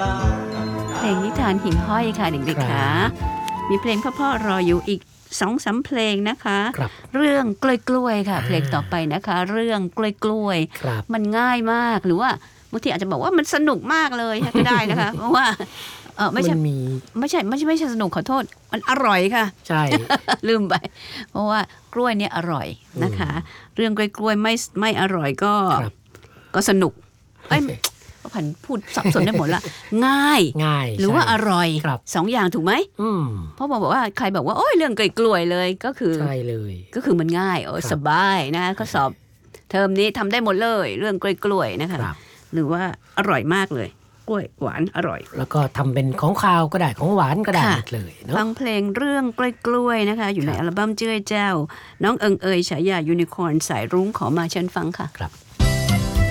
เพลงนิทานหิ่งห้อยค่ะเด็กๆค่ะมีเพลงพ่อๆรออยู่อีก2-3 เพลงนะคะเรื่องกล้วยๆค่ะเพลงต่อไปนะคะเรื่องกล้วยๆมันง่ายมากหรือว่าบางทีอาจจะบอกว่ามันสนุกมากเลยก็ได้นะคะเพราะว่าไม่ใช่สนุกขอโทษมันอร่อยค่ะใช่ ลืมไปเพราะว่ากล้วยเนี่ยอร่อยนะคะเรื่องกล้วยไม่อร่อยก็สนุกพันพูดสับสนได้หมดละง่ายหรือว่าอร่อย2 อย่างถูกไหมเพราะบอกว่าใครบอกว่าโอ้ยเรื่องกล้วยเลยก็คือใช่เลยก็คือมันง่ายสบายนะข้อสอบเทอมนี้ทำได้หมดเลยเรื่องกล้วยนะคะหรือว่าอร่อยมากเลยกล้วยหวานอร่อยแล้วก็ทำเป็นของคาวก็ได้ของหวานก็ได้เลยเนาะฟังเพลงเรื่องกล้วยนะคะอยู่ในอัลบั้มเจ้ยเจ้าน้องเอิงเอยฉายายูนิคอร์นสายรุ้งขอมาเชิญฟังค่ะครับ